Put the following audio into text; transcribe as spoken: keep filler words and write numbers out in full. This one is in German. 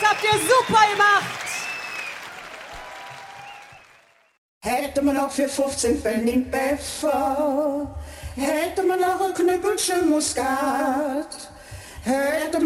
habt ihr super gemacht. Hätte man auch für fünfzehn Pfennig Pfeffer, hätte man auch ein Knüppelchen Muskat, hätte